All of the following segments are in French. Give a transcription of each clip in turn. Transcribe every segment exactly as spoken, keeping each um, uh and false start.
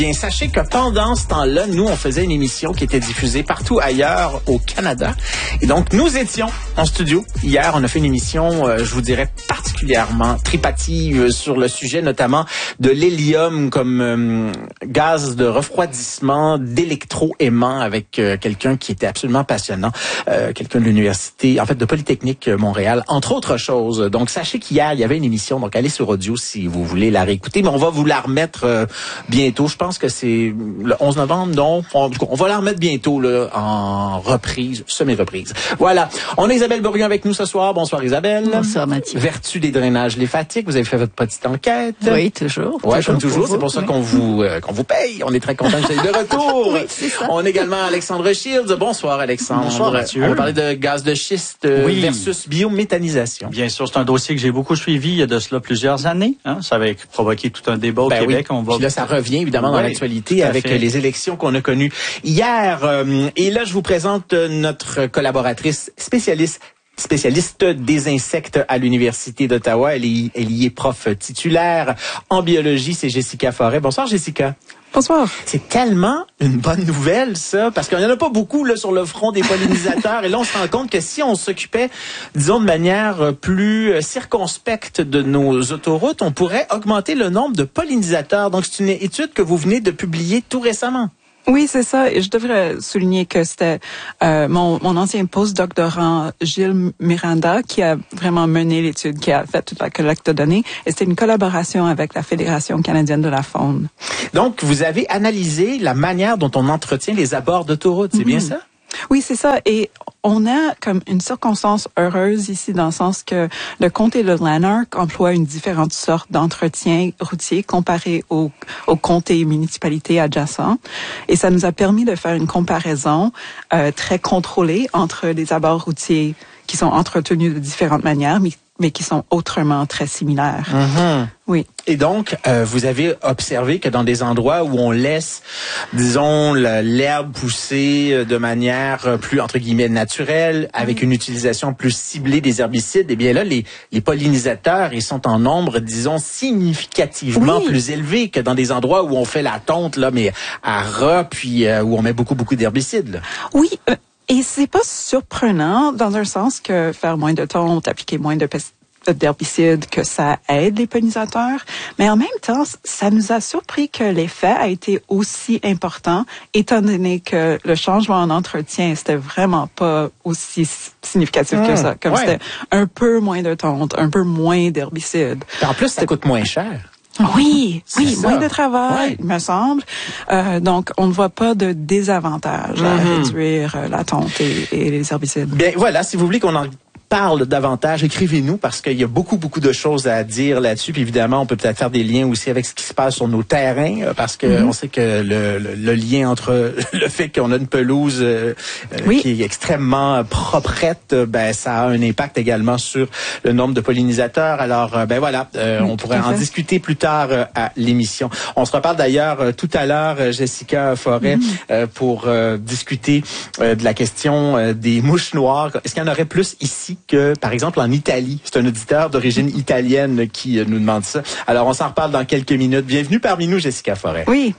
Bien, sachez que pendant ce temps-là, nous, on faisait une émission qui était diffusée partout ailleurs au Canada. Et donc, nous étions en studio. Hier, on a fait une émission, euh, je vous dirais, particulièrement tripative sur le sujet, notamment de l'hélium comme euh, gaz de refroidissement, d'électro-aimant avec euh, quelqu'un qui était absolument passionnant, euh, quelqu'un de l'université, en fait, de Polytechnique Montréal, entre autres choses. Donc, sachez qu'hier, il y avait une émission, donc allez sur audio si vous voulez la réécouter, mais on va vous la remettre euh, bientôt. Je pense que c'est le onze novembre, donc on, on va la remettre bientôt là, en reprise, semi-reprise. Voilà. On a Isabelle Bourrion avec nous ce soir. Bonsoir Isabelle. Bonsoir Mathieu. Vertu des drainages lymphatiques, vous avez fait votre petite enquête. Oui, toujours. Oui, toujours comme toujours. C'est pour ça oui. qu'on vous euh, qu'on vous paye. On est très contents que vous soyez de retour. Oui, c'est ça. On a également Alexandre Shields. Bonsoir Alexandre. Bonsoir Mathieu. On va parler de gaz de schiste euh, oui. versus biométhanisation. Bien sûr, c'est un dossier que j'ai beaucoup suivi il y a de cela plusieurs années. Hein? Ça avait provoqué tout un débat au ben Québec. Oui. On va... Puis là, ça revient évidemment oui, dans l'actualité avec fait. les élections qu'on a connues hier. Euh, et là, je vous présente notre collaboratrice spécialiste spécialiste des insectes à l'Université d'Ottawa. Elle, est, elle y est prof titulaire en biologie. C'est Jessica Forêt. Bonsoir, Jessica. Bonsoir. C'est tellement une bonne nouvelle, ça, parce qu'il n'y en a pas beaucoup là sur le front des pollinisateurs. Et là, on se rend compte que si on s'occupait, disons, de manière plus circonspecte de nos autoroutes, on pourrait augmenter le nombre de pollinisateurs. Donc, c'est une étude que vous venez de publier tout récemment. Oui, c'est ça. Et je devrais souligner que c'était euh, mon, mon ancien postdoctorant Gilles Miranda qui a vraiment mené l'étude, qui a fait toute la collecte de données. Et c'était une collaboration avec la Fédération canadienne de la faune. Donc, vous avez analysé la manière dont on entretient les abords d'autoroutes, c'est mm-hmm. bien ça? Oui, c'est ça. Et on a comme une circonstance heureuse ici dans le sens que le comté de Lanark emploie une différente sorte d'entretien routier comparé aux au comtés et municipalités adjacents. Et ça nous a permis de faire une comparaison euh, très contrôlée entre les abords routiers qui sont entretenus de différentes manières, mais mais qui sont autrement très similaires. Mm-hmm. Oui. Et donc, euh, vous avez observé que dans des endroits où on laisse, disons, l'herbe pousser de manière plus, entre guillemets, naturelle, avec mm. une utilisation plus ciblée des herbicides, eh bien là, les, les pollinisateurs, ils sont en nombre, disons, significativement oui. plus élevé que dans des endroits où on fait la tonte, là, mais à ras, puis euh, où on met beaucoup, beaucoup d'herbicides, là. Oui, euh... Et c'est pas surprenant dans un sens que faire moins de tonte, appliquer moins de pesticides, d'herbicides, que ça aide les pollinisateurs. Mais en même temps, ça nous a surpris que l'effet a été aussi important, étant donné que le changement en entretien, c'était vraiment pas aussi significatif mmh, que ça. Comme ouais. c'était un peu moins de tonte, un peu moins d'herbicides. En plus, ça coûte moins cher. Oui, c'est oui, ça. moins de travail, ouais. il me semble. Euh, donc, on ne voit pas de désavantage mm-hmm. à réduire euh, la tonte et, et les herbicides. Bien, voilà, si vous voulez qu'on en parle davantage, écrivez-nous parce qu'il y a beaucoup, beaucoup de choses à dire là-dessus. Puis évidemment, on peut peut-être faire des liens aussi avec ce qui se passe sur nos terrains parce que mm-hmm. on sait que le, le, le lien entre le fait qu'on a une pelouse euh, oui. qui est extrêmement proprette, ben ça a un impact également sur le nombre de pollinisateurs. Alors, ben voilà, euh, oui, on pourrait en discuter plus tard euh, à l'émission. On se reparle d'ailleurs euh, tout à l'heure, euh, Jessica Forêt, mm-hmm. euh, pour euh, discuter euh, de la question euh, des mouches noires. Est-ce qu'il y en aurait plus ici que, par exemple, en Italie? C'est un auditeur d'origine italienne qui euh, nous demande ça. Alors, on s'en reparle dans quelques minutes. Bienvenue parmi nous, Jessica Forêt. Oui.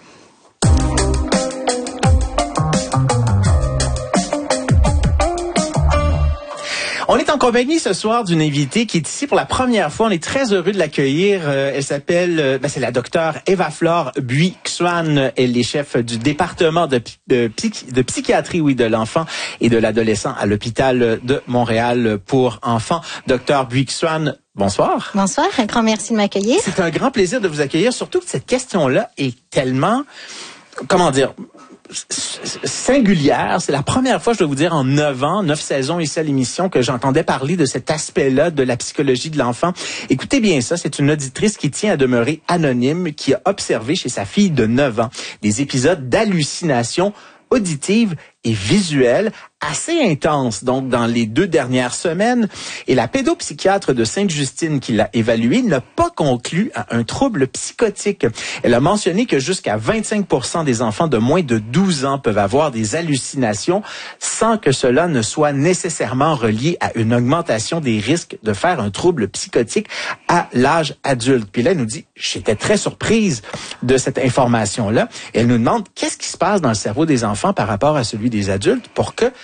On est en compagnie ce soir d'une invitée qui est ici pour la première fois. On est très heureux de l'accueillir. Euh, elle s'appelle, euh, ben, c'est la docteure Eva-Flore Buick-Swann. Elle est chef du département de, de, de psychiatrie, oui, de l'enfant et de l'adolescent à l'hôpital de Montréal pour enfants. Docteur Buick-Swann, bonsoir. Bonsoir, un grand merci de m'accueillir. C'est un grand plaisir de vous accueillir, surtout que cette question-là est tellement, comment dire, singulière. C'est la première fois, je dois vous dire, en neuf ans, neuf saisons ici à l'émission, que j'entendais parler de cet aspect-là de la psychologie de l'enfant. Écoutez bien ça, c'est une auditrice qui tient à demeurer anonyme, qui a observé chez sa fille de neuf ans des épisodes d'hallucination auditive et visuelle assez intense, donc dans les deux dernières semaines. Et la pédopsychiatre de Sainte-Justine qui l'a évalué n'a pas conclu à un trouble psychotique. Elle a mentionné que jusqu'à vingt-cinq pour cent des enfants de moins de douze ans peuvent avoir des hallucinations sans que cela ne soit nécessairement relié à une augmentation des risques de faire un trouble psychotique à l'âge adulte. Puis là, elle nous dit, j'étais très surprise de cette information-là. Elle nous demande qu'est-ce qui se passe dans le cerveau des enfants par rapport à celui des adultes pour que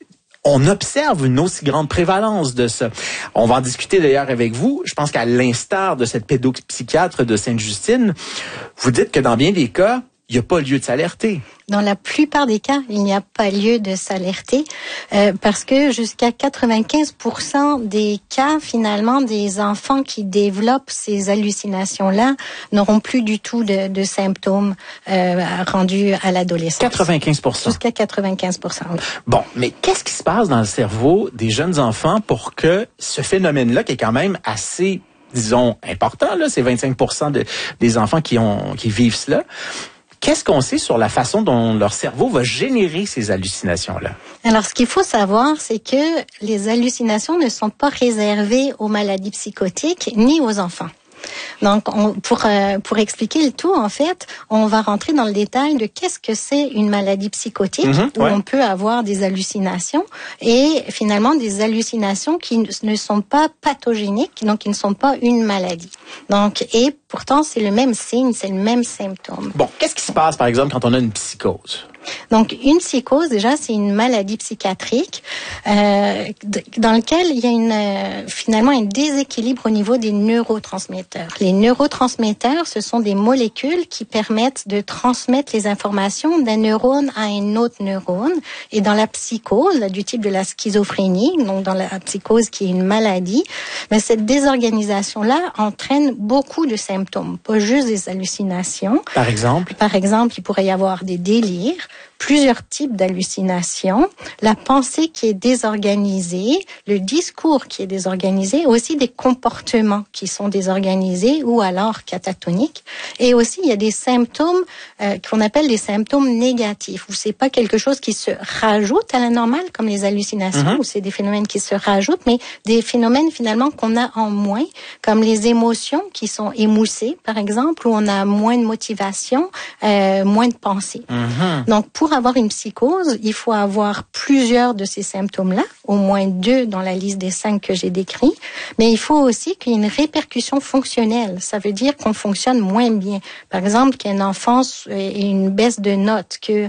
on observe une aussi grande prévalence de ça. On va en discuter d'ailleurs avec vous. Je pense qu'à l'instar de cette pédopsychiatre de Sainte-Justine, vous dites que dans bien des cas, il n'y a pas lieu de s'alerter. Dans la plupart des cas, il n'y a pas lieu de s'alerter euh, parce que jusqu'à quatre-vingt-quinze pour cent des cas, finalement, des enfants qui développent ces hallucinations-là n'auront plus du tout de, de symptômes euh, rendus à l'adolescence. quatre-vingt-quinze pour cent. Jusqu'à quatre-vingt-quinze pour cent. Oui. Bon, mais qu'est-ce qui se passe dans le cerveau des jeunes enfants pour que ce phénomène-là, qui est quand même assez, disons, important, là, c'est vingt-cinq pour cent de, des enfants qui ont qui vivent cela, qu'est-ce qu'on sait sur la façon dont leur cerveau va générer ces hallucinations-là? Alors, ce qu'il faut savoir, c'est que les hallucinations ne sont pas réservées aux maladies psychotiques ni aux enfants. Donc, on, pour euh, pour expliquer le tout, en fait, on va rentrer dans le détail de qu'est-ce que c'est une maladie psychotique, mmh, où ouais. on peut avoir des hallucinations et finalement des hallucinations qui ne sont pas pathogéniques, donc qui ne sont pas une maladie. Donc, et pourtant, c'est le même signe, c'est le même symptôme. Bon, qu'est-ce qui se passe, par exemple, quand on a une psychose? Donc, une psychose, déjà, c'est une maladie psychiatrique euh, dans laquelle il y a une, euh, finalement un déséquilibre au niveau des neurotransmetteurs. Les neurotransmetteurs, ce sont des molécules qui permettent de transmettre les informations d'un neurone à un autre neurone. Et dans la psychose, du type de la schizophrénie, donc dans la psychose qui est une maladie, mais cette désorganisation-là entraîne beaucoup de symptômes, pas juste des hallucinations. Par exemple? Par exemple, il pourrait y avoir des délires, plusieurs types d'hallucinations, la pensée qui est désorganisée, le discours qui est désorganisé, aussi des comportements qui sont désorganisés ou alors catatoniques. Et aussi, il y a des symptômes euh, qu'on appelle des symptômes négatifs, où c'est pas quelque chose qui se rajoute à la normale, comme les hallucinations, mm-hmm. où c'est des phénomènes qui se rajoutent, mais des phénomènes finalement qu'on a en moins, comme les émotions qui sont émoussées, par exemple, où on a moins de motivation, euh, moins de pensée. Mm-hmm. Donc, pour avoir une psychose, il faut avoir plusieurs de ces symptômes-là, au moins deux dans la liste des cinq que j'ai décrits, mais il faut aussi qu'il y ait une répercussion fonctionnelle. Ça veut dire qu'on fonctionne moins bien. Par exemple, qu'un enfant ait une baisse de notes, que euh,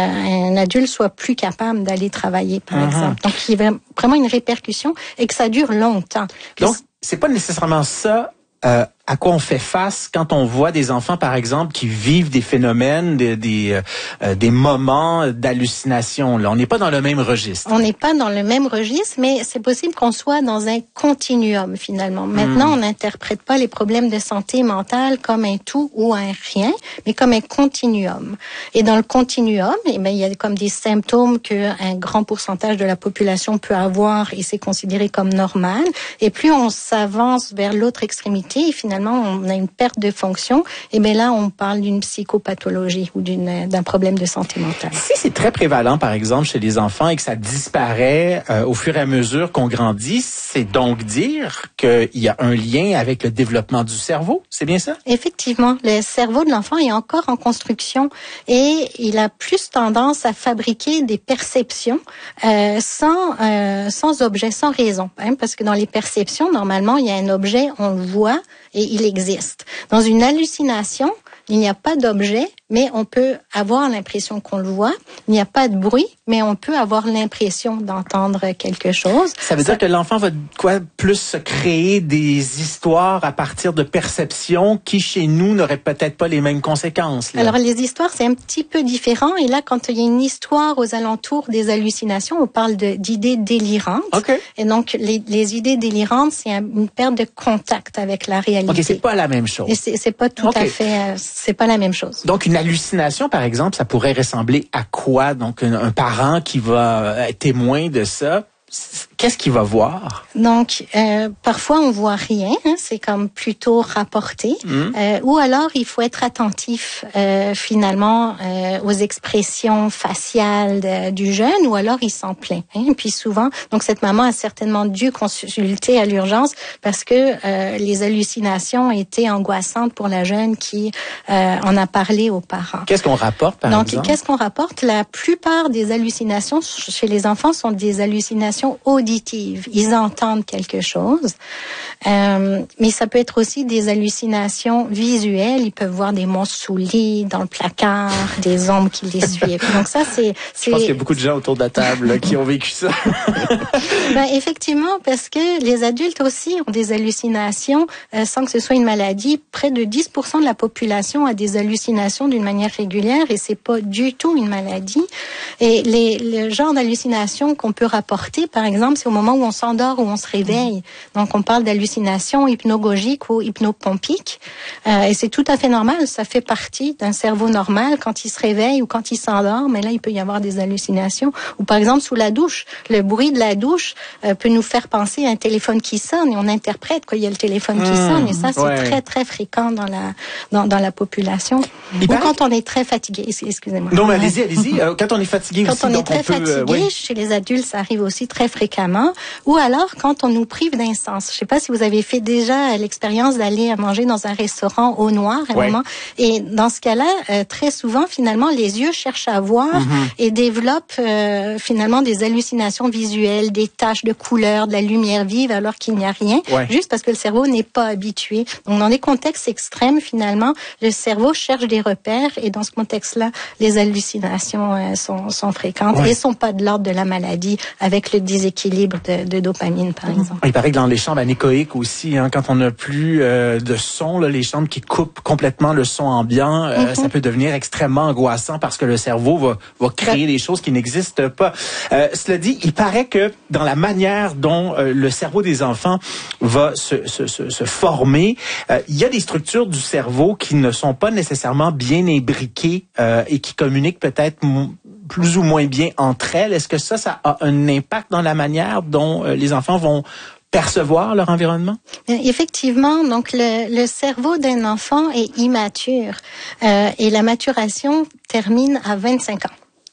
un adulte soit plus capable d'aller travailler, par mm-hmm. exemple. Donc, il y a vraiment une répercussion et que ça dure longtemps. Donc, c'est pas nécessairement ça euh, à quoi on fait face quand on voit des enfants, par exemple, qui vivent des phénomènes, des des, euh, des moments d'hallucination. Là, on n'est pas dans le même registre. On n'est pas dans le même registre, mais c'est possible qu'on soit dans un continuum, finalement. Maintenant, mmh. on n'interprète pas les problèmes de santé mentale comme un tout ou un rien, mais comme un continuum. Et dans le continuum, eh bien, il y a comme des symptômes qu'un grand pourcentage de la population peut avoir et c'est considéré comme normal. Et plus on s'avance vers l'autre extrémité, finalement, on a une perte de fonction, et bien là, on parle d'une psychopathologie ou d'une, d'un problème de santé mentale. Si c'est très prévalent, par exemple, chez les enfants et que ça disparaît euh, au fur et à mesure qu'on grandit, c'est donc dire qu'il y a un lien avec le développement du cerveau, c'est bien ça? Effectivement, le cerveau de l'enfant est encore en construction et il a plus tendance à fabriquer des perceptions euh, sans, euh, sans objet, sans raison. Hein, parce que dans les perceptions, normalement, il y a un objet, on le voit, et il existe. Dans une hallucination, il n'y a pas d'objet, mais on peut avoir l'impression qu'on le voit. Il n'y a pas de bruit, mais on peut avoir l'impression d'entendre quelque chose. Ça veut Ça... dire que l'enfant va quoi plus se créer des histoires à partir de perceptions qui, chez nous, n'auraient peut-être pas les mêmes conséquences. Là. Alors, les histoires, c'est un petit peu différent. Et là, quand il y a une histoire aux alentours des hallucinations, on parle de, d'idées délirantes. Okay. Et donc, les, les idées délirantes, c'est une perte de contact avec la réalité. OK, c'est pas la même chose. Et c'est, c'est pas tout okay. à fait... Euh, c'est pas la même chose. Donc, une hallucination, par exemple, ça pourrait ressembler à quoi? Donc, un, un parent qui va être témoin de ça, qu'est-ce qu'il va voir? Donc, euh, parfois, on voit rien. Hein, c'est comme plutôt rapporté. Mmh. Euh, ou alors, il faut être attentif, euh, finalement, euh, aux expressions faciales de, du jeune, ou alors il s'en plaint. Hein. Et puis souvent, donc cette maman a certainement dû consulter à l'urgence parce que euh, les hallucinations étaient angoissantes pour la jeune qui euh, en a parlé aux parents. Qu'est-ce qu'on rapporte, par donc, exemple? Donc, qu'est-ce qu'on rapporte? La plupart des hallucinations chez les enfants sont des hallucinations auditives. Ils entendent quelque chose. Euh, mais ça peut être aussi des hallucinations visuelles. Ils peuvent voir des monstres sous le lit, dans le placard, des ombres qui les suivent. Donc ça, c'est... c'est... Je pense qu'il y a beaucoup de gens autour de la table là, qui ont vécu ça. Ben, effectivement, parce que les adultes aussi ont des hallucinations euh, sans que ce soit une maladie. Près de dix pour cent de la population a des hallucinations d'une manière régulière et c'est pas du tout une maladie. Et les, le genre d'hallucinations qu'on peut rapporter, par exemple, c'est au moment où on s'endort ou on se réveille. Donc, on parle d'hallucinations hypnagogiques ou hypnopompiques. Euh, et c'est tout à fait normal. Ça fait partie d'un cerveau normal quand il se réveille ou quand il s'endort. Mais là, il peut y avoir des hallucinations. Ou par exemple, sous la douche. Le bruit de la douche euh, peut nous faire penser à un téléphone qui sonne et on interprète qu'il y a le téléphone mmh, qui sonne. Et ça, c'est ouais. très, très fréquent dans la, dans, dans la population. Il ou paraît... quand on est très fatigué. Excusez-moi. Non, mais allez-y, allez-y. Quand on est fatigué quand aussi. on est donc très on peut, fatigué, euh, oui. chez les adultes, ça arrive aussi très fréquemment. Ou alors, quand on nous prive d'un sens. Je sais pas si vous avez fait déjà l'expérience d'aller manger dans un restaurant au noir à un ouais. moment. Et dans ce cas-là, euh, très souvent, finalement, les yeux cherchent à voir mm-hmm. et développent euh, finalement des hallucinations visuelles, des taches de couleurs, de la lumière vive, alors qu'il n'y a rien, ouais. juste parce que le cerveau n'est pas habitué. Donc, dans des contextes extrêmes, finalement, le cerveau cherche des repères et dans ce contexte-là, les hallucinations euh, sont, sont fréquentes ouais. et sont pas de l'ordre de la maladie avec le déséquilibre de, de dopamine, par exemple. Il paraît que dans les chambres anéchoïques aussi, hein, quand on n'a plus euh, de son, là, les chambres qui coupent complètement le son ambiant, euh, mm-hmm. ça peut devenir extrêmement angoissant parce que le cerveau va, va créer ben. des choses qui n'existent pas. Euh, cela dit, il paraît que dans la manière dont euh, le cerveau des enfants va se, se, se, se former, euh, il y a des structures du cerveau qui ne sont pas nécessairement bien imbriquées euh, et qui communiquent peut-être m- plus ou moins bien entre elles. Est-ce que ça, ça a un impact dans la manière dont euh, les enfants vont percevoir leur environnement? Effectivement, donc le, le cerveau d'un enfant est immature euh, et la maturation termine à vingt-cinq ans.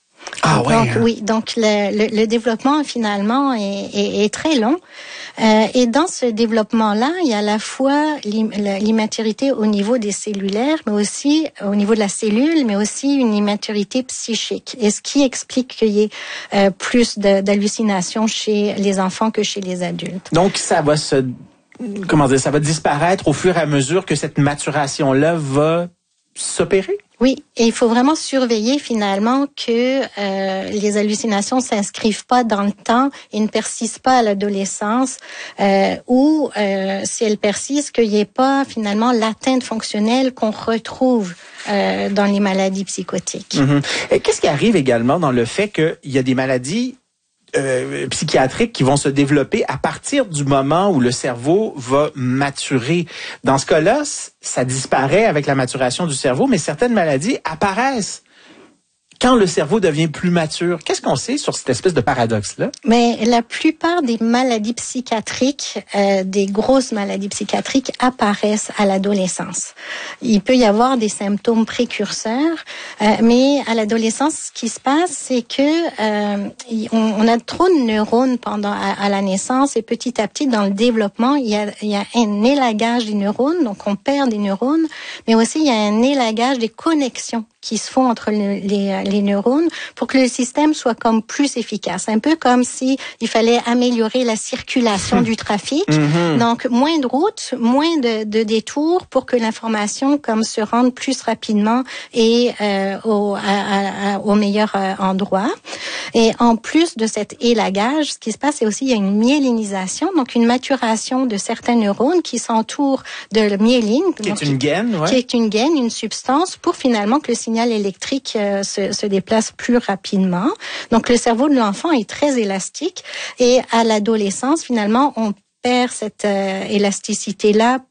Ah ouais. Donc oui, donc le, le, le développement finalement est, est, est très long. Euh, et dans ce développement-là, il y a à la fois l'immaturité au niveau des cellulaires, mais aussi au niveau de la cellule, mais aussi une immaturité psychique. Et ce qui explique qu'il y ait euh, plus de, d'hallucinations chez les enfants que chez les adultes. Donc ça va se, comment dire, ça va disparaître au fur et à mesure que cette maturation-là va s'opérer? Oui, et il faut vraiment surveiller finalement que euh, les hallucinations s'inscrivent pas dans le temps et ne persistent pas à l'adolescence, euh, ou euh, si elles persistent, qu'il n'y ait pas finalement l'atteinte fonctionnelle qu'on retrouve euh, dans les maladies psychotiques. Mm-hmm. Et qu'est-ce qui arrive également dans le fait qu'il y a des maladies Euh, psychiatriques qui vont se développer à partir du moment où le cerveau va maturer. Dans ce cas-là, ça disparaît avec la maturation du cerveau, mais certaines maladies apparaissent quand le cerveau devient plus mature. Qu'est-ce qu'on sait sur cette espèce de paradoxe-là? Mais la plupart des maladies psychiatriques, euh, des grosses maladies psychiatriques, apparaissent à l'adolescence. Il peut y avoir des symptômes précurseurs, euh, mais à l'adolescence, ce qui se passe, c'est que euh, on, on a trop de neurones pendant à, à la naissance et petit à petit, dans le développement, il y a, il y a un élagage des neurones, donc on perd des neurones, mais aussi il y a un élagage des connexions qui se font entre le, les, les neurones pour que le système soit comme plus efficace. Un peu comme si il fallait améliorer la circulation du trafic. Mm-hmm. Donc, moins de routes, moins de, de détours pour que l'information comme se rende plus rapidement et euh, au, à, à, au meilleur euh, endroit. Et en plus de cet élagage, ce qui se passe, c'est aussi il y a une myélinisation, donc une maturation de certains neurones qui s'entourent de la myéline. Qui est une gaine, ouais. Qui est une gaine, une substance pour finalement que le signal électrique euh, se, se déplace plus rapidement. Donc, le cerveau de l'enfant est très élastique et à l'adolescence, finalement, on perd cette euh, élasticité-là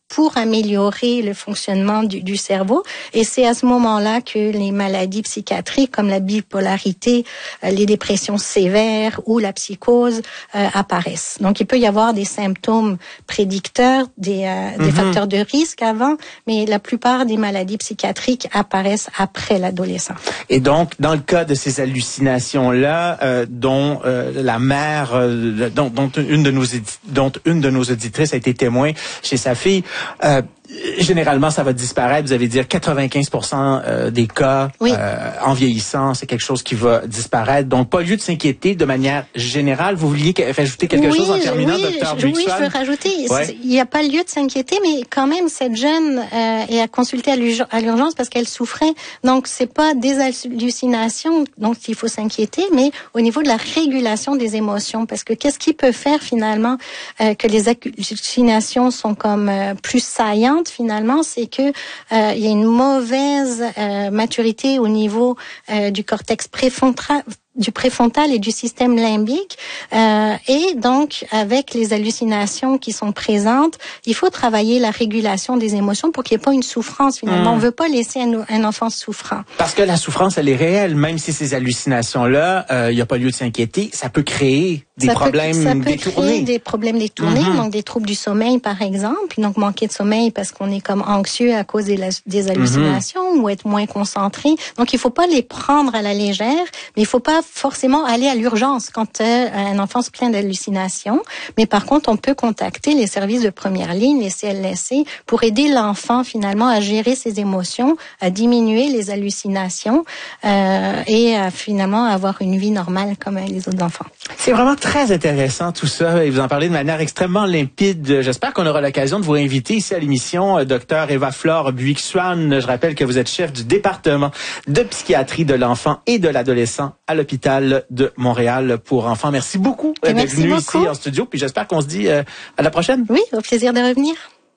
pour améliorer le fonctionnement du, du cerveau. Et c'est à ce moment-là que les maladies psychiatriques comme la bipolarité, euh, les dépressions sévères ou la psychose euh, apparaissent. Donc, il peut y avoir des symptômes prédicteurs, des, euh, des mm-hmm. facteurs de risque avant, mais la plupart des maladies psychiatriques apparaissent après l'adolescence. Et donc, dans le cas de ces hallucinations-là, euh, dont euh, la mère, euh, dont, dont une de nos dont une de nos auditrices a été témoin chez sa fille, euh, généralement, ça va disparaître. Vous allez dire quatre-vingt-quinze pour cent des cas oui. euh, en vieillissant, c'est quelque chose qui va disparaître. Donc, pas lieu de s'inquiéter de manière générale. Vous vouliez rajouter quelque oui, chose en terminant, oui, docteur Oui, je veux rajouter. Ouais. Il n'y a pas lieu de s'inquiéter, mais quand même, cette jeune euh, est à consulter à l'urgence parce qu'elle souffrait. Donc, c'est pas des hallucinations dont il faut s'inquiéter, mais au niveau de la régulation des émotions. Parce que qu'est-ce qui peut faire finalement euh, que les hallucinations sont comme euh, plus saillantes? Finalement, c'est que euh, il y a une mauvaise euh, maturité au niveau euh, du cortex préfrontal du préfrontal et du système limbique. Euh, et donc, avec les hallucinations qui sont présentes, il faut travailler la régulation des émotions pour qu'il n'y ait pas une souffrance, finalement. Mmh. On ne veut pas laisser un, un enfant souffrant. Parce que la souffrance, elle est réelle. Même si ces hallucinations-là, il euh, n'y a pas lieu de s'inquiéter, ça peut créer des ça problèmes peut, ça peut détournés. créer des problèmes détournés, mmh. donc des troubles du sommeil, par exemple. Donc, manquer de sommeil parce qu'on est comme anxieux à cause des, des hallucinations mmh. ou être moins concentré. Donc, il ne faut pas les prendre à la légère, mais il ne faut pas forcément aller à l'urgence quand euh, un enfant se plaint d'hallucinations. Mais par contre, on peut contacter les services de première ligne, les C L S C, pour aider l'enfant finalement à gérer ses émotions, à diminuer les hallucinations euh, et à finalement avoir une vie normale comme les autres enfants. C'est vraiment très intéressant tout ça et vous en parlez de manière extrêmement limpide. J'espère qu'on aura l'occasion de vous réinviter ici à l'émission. Docteur Eva-Flore Buick-Swan, je rappelle que vous êtes chef du département de psychiatrie de l'enfant et de l'adolescent à l'hôpital de Montréal pour enfants. Merci beaucoup d'être venu ici en studio. Puis j'espère qu'on se dit euh, à la prochaine. Oui, au plaisir de revenir.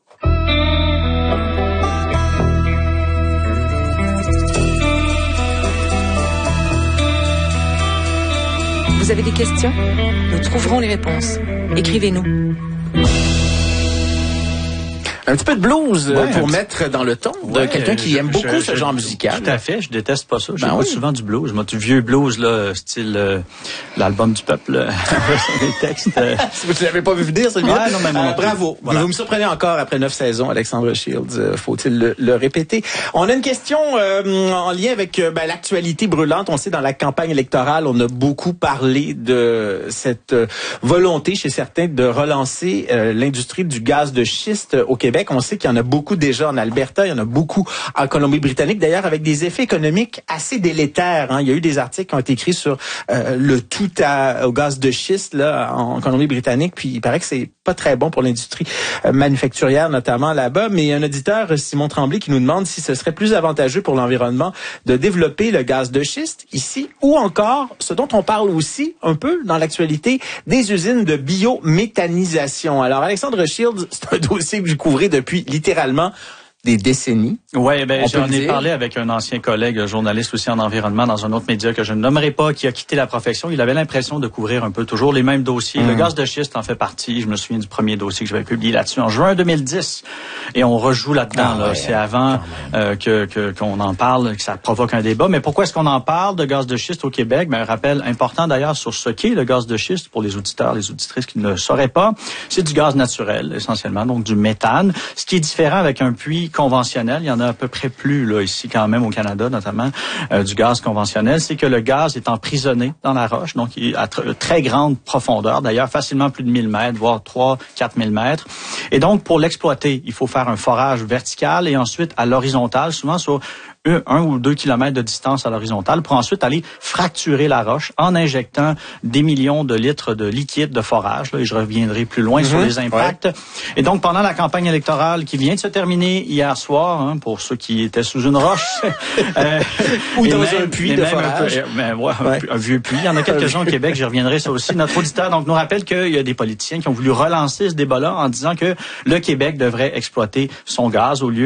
Vous avez des questions? Nous trouverons les réponses. Écrivez-nous. Un petit peu de blues ouais, pour mettre dans le ton ouais, de quelqu'un qui je, aime beaucoup je, ce je, genre musical. Tout à fait, je déteste pas ça. J'écoute ben oui. souvent du blues. Moi, du vieux blues, là, style euh, l'album du peuple, les textes. Euh... Vous ne l'avez pas vu venir, celui-là? Ouais, non, mais euh, bravo. Voilà. Vous me surprenez encore après neuf saisons, Alexandre Shields. Euh, faut-il le, le répéter? On a une question euh, en lien avec euh, ben, l'actualité brûlante. On sait, dans la campagne électorale, on a beaucoup parlé de cette euh, volonté chez certains de relancer euh, l'industrie du gaz de schiste au Québec. On sait qu'il y en a beaucoup déjà en Alberta, il y en a beaucoup en Colombie-Britannique, d'ailleurs avec des effets économiques assez délétères. Hein. Il y a eu des articles qui ont été écrits sur euh, le tout à, au gaz de schiste là en Colombie-Britannique, puis il paraît que c'est pas très bon pour l'industrie euh, manufacturière, notamment là-bas. Mais il y a un auditeur, Simon Tremblay, qui nous demande si ce serait plus avantageux pour l'environnement de développer le gaz de schiste ici, ou encore, ce dont on parle aussi un peu dans l'actualité, des usines de biométhanisation. Alors, Alexandre Shields, c'est un dossier que vous couvrez depuis littéralement des décennies. Oui, ben j'en ai parlé avec un ancien collègue, journaliste aussi en environnement, dans un autre média que je ne nommerai pas, qui a quitté la profession. Il avait l'impression de couvrir un peu toujours les mêmes dossiers. Mmh. Le gaz de schiste en fait partie. Je me souviens du premier dossier que j'avais publié là-dessus en juin deux mille dix. Et on rejoue là-dedans. Ah, là. Ouais, c'est avant euh, que, que qu'on en parle, que ça provoque un débat. Mais pourquoi est-ce qu'on en parle de gaz de schiste au Québec? Ben, un rappel important d'ailleurs sur ce qu'est le gaz de schiste pour les auditeurs, les auditrices qui ne le sauraient pas. C'est du gaz naturel, essentiellement, donc du méthane. Ce qui est différent avec un puits conventionnel, il y en a à peu près plus là ici quand même au Canada notamment, euh, du gaz conventionnel, c'est que le gaz est emprisonné dans la roche, donc il est à tr- très grande profondeur, d'ailleurs facilement plus de mille mètres, voire trois à quatre mille mètres. Et donc pour l'exploiter, il faut faire un forage vertical et ensuite à l'horizontale, souvent sur Un, un ou deux kilomètres de distance à l'horizontale pour ensuite aller fracturer la roche en injectant des millions de litres de liquide de forage. Là, et je reviendrai plus loin mm-hmm. sur les impacts. Ouais. Et donc, pendant la campagne électorale qui vient de se terminer hier soir, hein, pour ceux qui étaient sous une roche, euh, ou dans même, un puits de forage. Un, peu, ben, ouais, ouais. Un, un vieux puits. Il y en a quelques-uns au Québec, j'y reviendrai ça aussi. Notre auditeur donc nous rappelle qu'il y a des politiciens qui ont voulu relancer ce débat-là en disant que le Québec devrait exploiter son gaz au lieu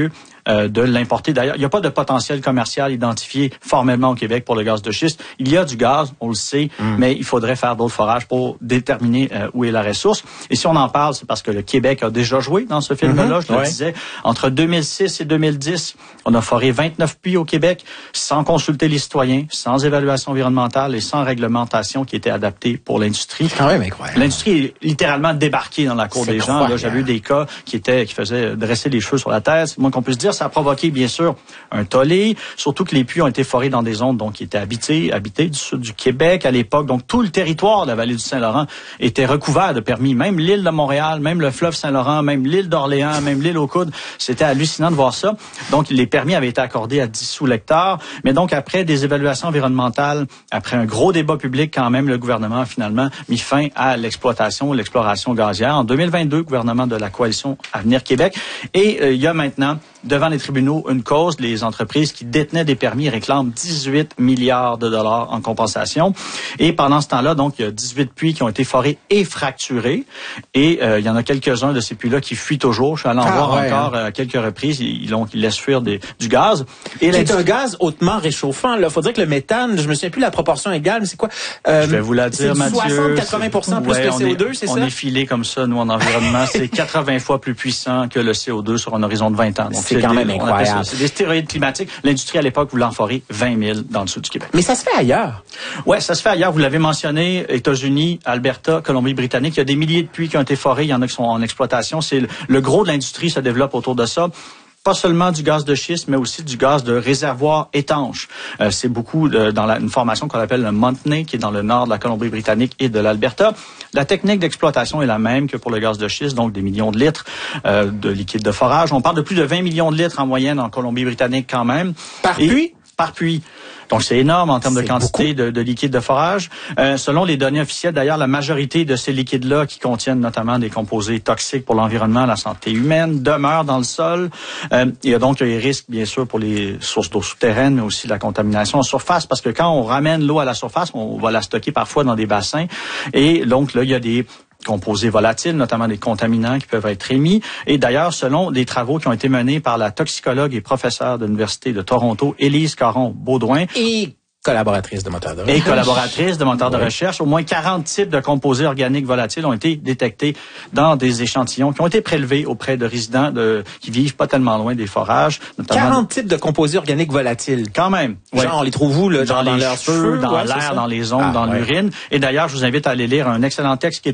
euh, de l'importer. D'ailleurs, il n'y a pas de potentiel commercial identifié formellement au Québec pour le gaz de schiste. Il y a du gaz, on le sait, mm. mais il faudrait faire d'autres forages pour déterminer euh, où est la ressource. Et si on en parle, c'est parce que le Québec a déjà joué dans ce film-là, mm-hmm. je le ouais. disais. Entre deux mille six et deux mille dix, on a foré vingt-neuf puits au Québec sans consulter les citoyens, sans évaluation environnementale et sans réglementation qui était adaptée pour l'industrie. C'est quand même incroyable. L'industrie est littéralement débarquée dans la cour c'est des gens. Là, j'avais eu des cas qui étaient qui faisaient dresser les cheveux sur la tête. C'est moins qu'on puisse dire. Ça a provoqué, bien sûr, un tollé. Surtout que les puits ont été forés dans des zones donc qui étaient habitées, habitées du sud du Québec à l'époque. Donc tout le territoire de la vallée du Saint-Laurent était recouvert de permis. Même l'île de Montréal, même le fleuve Saint-Laurent, même l'île d'Orléans, même l'île aux Coudes. C'était hallucinant de voir ça. Donc les permis avaient été accordés à dix sous l'hectare. Mais donc après des évaluations environnementales, après un gros débat public, quand même, le gouvernement a finalement mis fin à l'exploitation, l'exploration gazière. En deux mille vingt-deux, gouvernement de la coalition Avenir Québec. Et euh, il y a maintenant, devant les tribunaux, une cause. Les entreprises qui détenaient des permis réclament dix-huit milliards de dollars en compensation. Et pendant ce temps-là, donc, il y a dix-huit puits qui ont été forés et fracturés. Et euh, il y en a quelques-uns de ces puits-là qui fuient toujours. Je suis allé en ah, voir ouais, encore hein. à quelques reprises. Ils, ils, ils laissent fuir des, du gaz. Et c'est un gaz hautement réchauffant. Il faut dire que le méthane, je me souviens plus la proportion égale, mais c'est quoi? Euh, je vais vous la dire, Mathieu. soixante à quatre-vingts pour cent plus ouais, que le C O deux, est, c'est on ça? On est filé comme ça, nous, en environnement. C'est quatre-vingts fois plus puissant que le C O deux sur un horizon de vingt ans. Donc, c'est, c'est quand des, même incroyable. C'est des stéroïdes climatiques. L'industrie, à l'époque, voulait en forer vingt mille dans le sud du Québec. Mais ça se fait ailleurs. Ouais, ça se fait ailleurs. Vous l'avez mentionné, États-Unis, Alberta, Colombie-Britannique. Il y a des milliers de puits qui ont été forés. Il y en a qui sont en exploitation. C'est le, le gros de l'industrie se développe autour de ça. Pas seulement du gaz de schiste, mais aussi du gaz de réservoir étanche. Euh, c'est beaucoup de, dans la, une formation qu'on appelle le Montney, qui est dans le nord de la Colombie-Britannique et de l'Alberta. La technique d'exploitation est la même que pour le gaz de schiste, donc des millions de litres euh, de liquide de forage. On parle de plus de vingt millions de litres en moyenne en Colombie-Britannique quand même. Par puits? Par puits. Donc, c'est énorme en termes c'est de quantité de, de liquide de forage. Euh, selon les données officielles, d'ailleurs, la majorité de ces liquides-là, qui contiennent notamment des composés toxiques pour l'environnement, la santé humaine, demeurent dans le sol. Euh, il y a donc des risques, bien sûr, pour les sources d'eau souterraines, mais aussi la contamination en surface, parce que quand on ramène l'eau à la surface, on va la stocker parfois dans des bassins. Et donc, là, il y a des composés volatiles, notamment des contaminants qui peuvent être émis. Et d'ailleurs, selon des travaux qui ont été menés par la toxicologue et professeure de l'Université de Toronto, Élise Caron-Baudouin, et collaboratrice de moteur de recherche. Et collaboratrice de moteur oui. de recherche. Au moins quarante types de composés organiques volatiles ont été détectés dans des échantillons qui ont été prélevés auprès de résidents de, qui vivent pas tellement loin des forages. quarante types de composés organiques volatiles. Quand même. Genre, ouais. on les trouve où? Là, dans, dans les leurs cheveux, dans ouais, l'air, dans les ongles, ah, dans ouais. l'urine. Et d'ailleurs, je vous invite à aller lire un excellent texte qui est